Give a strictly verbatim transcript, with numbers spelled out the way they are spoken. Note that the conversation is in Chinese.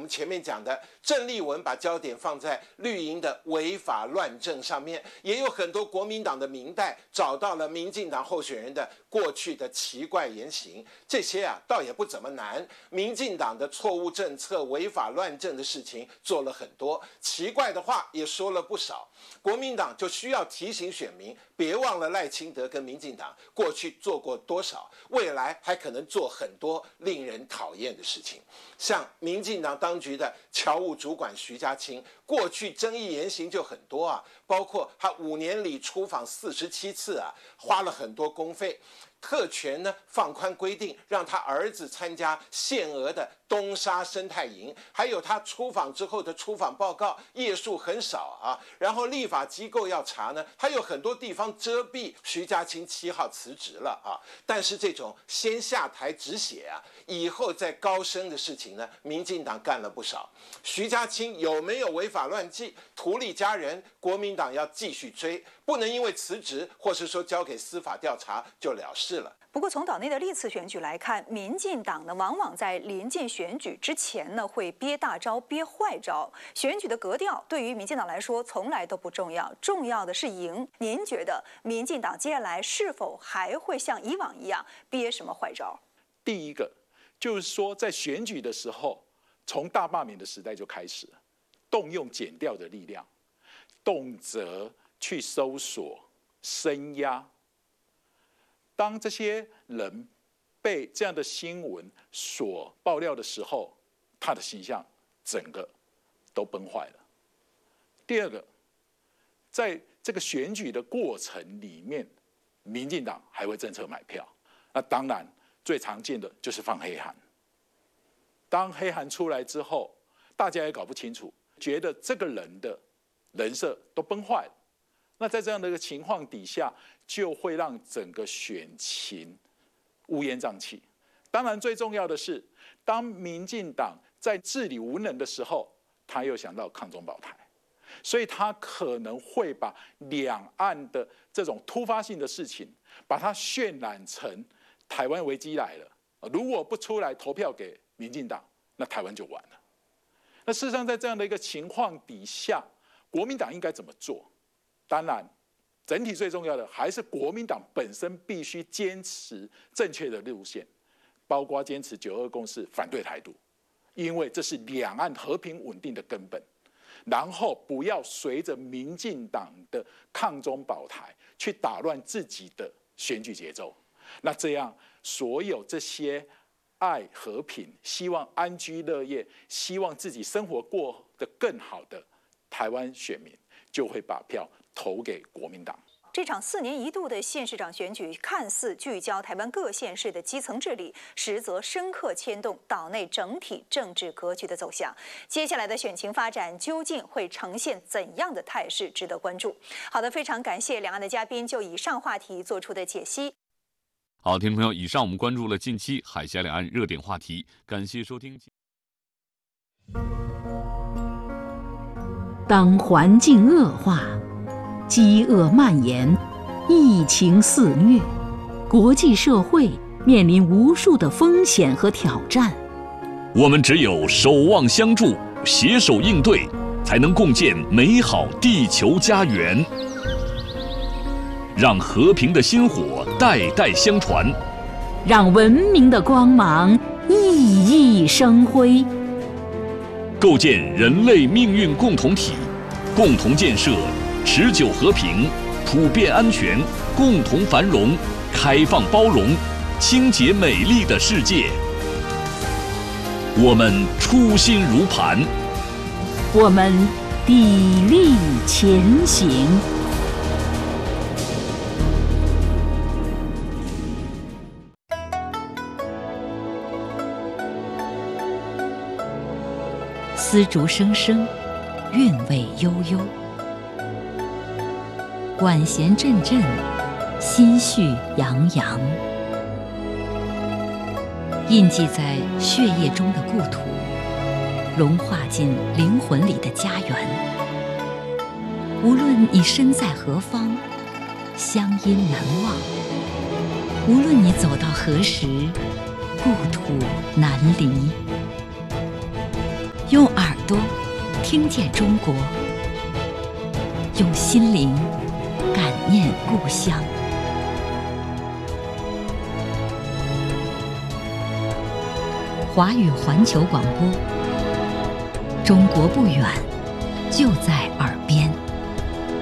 们前面讲的，郑丽文把焦点放在绿营的违法乱政上面，也有很多国民党的民代找到了民进党候选人的过去的奇怪言行，这些啊倒也不怎么难。民进党的错误政策、违法乱政的事情做了很多，奇怪的话也说了不少。国民党就需要提醒选民，别忘了赖清德跟民进党过去做过多少，未来还可能做很多令人讨厌的事情。像民进党当局的侨务主管徐家清，过去争议言行就很多啊，包括他五年里出访四十七次啊，花了很多公费。特权呢放宽规定，让他儿子参加限额的东沙生态营，还有他出访之后的出访报告页数很少啊。然后立法机构要查呢，他有很多地方遮蔽。徐家清七号辞职了啊，但是这种先下台止血啊，以后再高升的事情呢，民进党干了不少。徐家清有没有违法乱纪、图利家人？国民党要继续追，不能因为辞职或是说交给司法调查就了事了。 不过，从岛内的历次选举来看，民进党呢，往往在临近选举之前呢，会憋大招、憋坏招。选举的格调对于民进党来说，从来都不重要，重要的是赢。您觉得民进党接下来是否还会像以往一样憋什么坏招？ 第一个就是说，在选举的时候，从大罢免的时代就开始了，动用检调的力量，动辄去搜索、声压。当这些人被这样的新闻所爆料的时候，他的形象整个都崩坏了。第二个，在这个选举的过程里面，民进党还会政策买票。那当然，最常见的就是放黑函。当黑函出来之后，大家也搞不清楚，觉得这个人的人设都崩坏了。那在这样的一个情况底下，就会让整个选情乌烟瘴气。当然，最重要的是，当民进党在治理无能的时候，他又想到抗中保台，所以他可能会把两岸的这种突发性的事情，把它渲染成台湾危机来了。如果不出来投票给民进党，那台湾就完了。那事实上，在这样的一个情况底下，国民党应该怎么做？当然，整体最重要的还是国民党本身必须坚持正确的路线，包括坚持九二共识，反对台独，因为这是两岸和平稳定的根本。然后不要随着民进党的抗中保台去打乱自己的选举节奏。那这样，所有这些爱和平、希望安居乐业、希望自己生活过得更好的台湾选民，就会把票投给国民党。 这场四年一度的县市长选举，看似聚焦台湾各县市的基层治理，实则深刻牵动岛内整体政治格局的走向。接下来的选情发展究竟会呈现怎样的态势，值得关注。好的，非常感谢两岸的嘉宾就以上话题做出的解析。 好，听众朋友，以上我们关注了近期海峡两岸热点话题，感谢收听。 当环境恶化，饥饿蔓延，疫情肆虐，国际社会面临无数的风险和挑战。 我们只有守望相助，携手应对，才能共建美好地球家园。让和平的薪火代代相传， 让文明的光芒熠熠生辉。 构建人类命运共同体，共同建设持久和平、普遍安全、共同繁荣、开放包容、清洁美丽的世界。我们初心如磐， 我们砥砺前行。丝竹声声，韵味悠悠，管弦阵阵，心绪洋洋。印记在血液中的故土，融化进灵魂里的家园。无论你身在何方，乡音难忘；无论你走到何时，故土难离。 用耳朵听见中国，用心灵感念故乡。华语环球广播，中国不远，就在耳边。